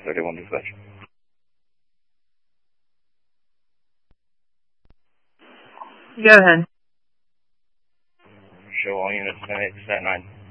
31 dispatch. Go ahead. Show all units 9.